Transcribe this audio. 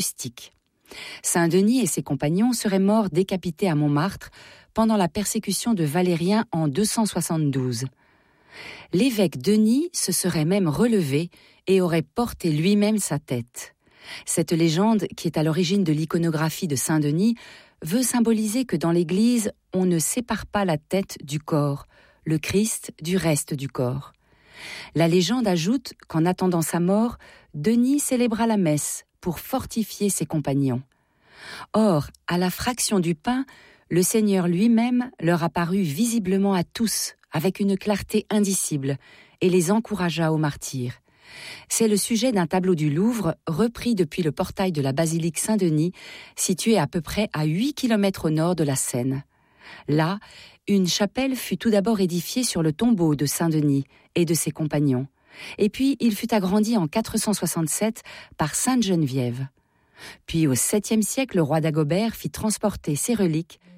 rustique. Saint-Denis et ses compagnons seraient morts décapités à Montmartre pendant la persécution de Valérien en 272. L'évêque Denis se serait même relevé et aurait porté lui-même sa tête. Cette légende, qui est à l'origine de l'iconographie de Saint-Denis, veut symboliser que dans l'Église, on ne sépare pas la tête du corps, le Christ du reste du corps. La légende ajoute qu'en attendant sa mort, Denis célébra la messe pour fortifier ses compagnons. Or, à la fraction du pain, le Seigneur lui-même leur apparut visiblement à tous, avec une clarté indicible, et les encouragea au martyre. C'est le sujet d'un tableau du Louvre, repris depuis le portail de la basilique Saint-Denis, situé à peu près à 8 km au nord de la Seine. Là, une chapelle fut tout d'abord édifiée sur le tombeau de Saint-Denis et de ses compagnons. Et puis, il fut agrandi en 467 par Sainte Geneviève. Puis, au 7e siècle, le roi Dagobert fit transporter ses reliques